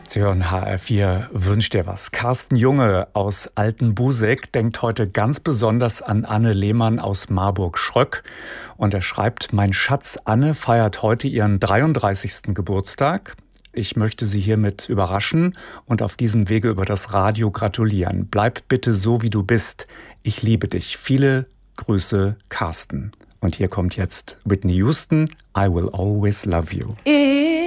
Sie hören HR4 Wünscht dir was. Carsten Junge aus Altenbuseck denkt heute ganz besonders an Anne Lehmann aus Marburg-Schröck. Und er schreibt, mein Schatz Anne feiert heute ihren 33. Geburtstag. Ich möchte Sie hiermit überraschen und auf diesem Wege über das Radio gratulieren. Bleib bitte so, wie du bist. Ich liebe dich. Viele Grüße, Carsten. Und hier kommt jetzt Whitney Houston, I Will Always Love You.